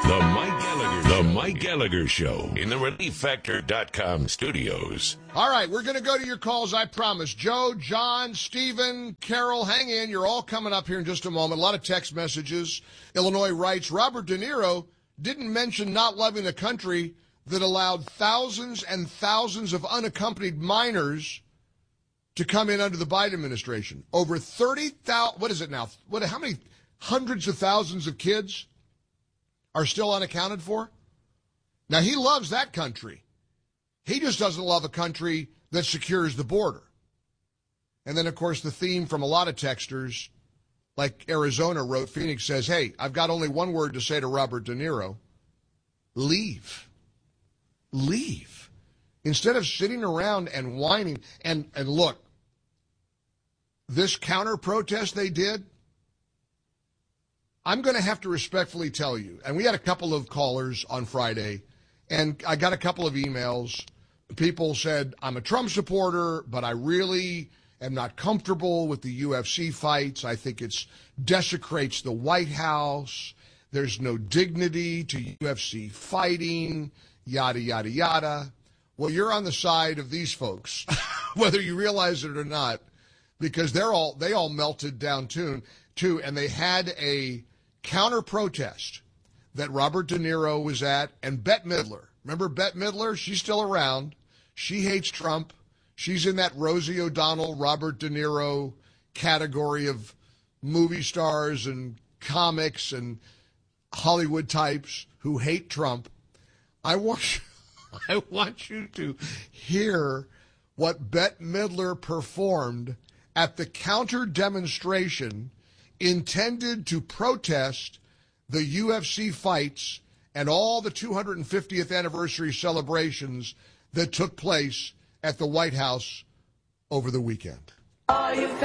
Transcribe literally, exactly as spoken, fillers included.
The Mike Gallagher, the Mike Gallagher Show in the relief factor dot com studios. All right, we're going to go to your calls, I promise. Joe, John, Stephen, Carol, hang in. You're all coming up here in just a moment. A lot of text messages. Illinois writes, Robert De Niro didn't mention not loving a country that allowed thousands and thousands of unaccompanied minors to come in under the Biden administration. Over thirty thousand, what is it now? What? How many hundreds of thousands of kids are still unaccounted for? Now, he loves that country. He just doesn't love a country that secures the border. And then, of course, the theme from a lot of texters, like Arizona wrote, Phoenix says, hey, I've got only one word to say to Robert De Niro. Leave. Leave. Instead of sitting around and whining. And, and look, this counter-protest they did, I'm going to have to respectfully tell you, and we had a couple of callers on Friday, and I got a couple of emails. People said, I'm a Trump supporter, but I really am not comfortable with the U F C fights. I think it desecrates the White House. There's no dignity to U F C fighting, yada, yada, yada. Well, you're on the side of these folks, whether you realize it or not, because they're all they all melted down too, too, and they had a counter-protest that Robert De Niro was at, and Bette Midler. Remember Bette Midler? She's still around. She hates Trump. She's in that Rosie O'Donnell, Robert De Niro category of movie stars and comics and Hollywood types who hate Trump. I want, I want you to hear what Bette Midler performed at the counter demonstration intended to protest the U F C fights and all the two hundred fiftieth anniversary celebrations that took place at the White House over the weekend. Are you